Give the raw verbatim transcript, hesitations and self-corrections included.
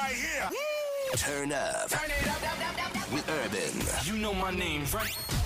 right here. Turn up. Turn it up, up, up, up, up. With Urban. You know my name, right?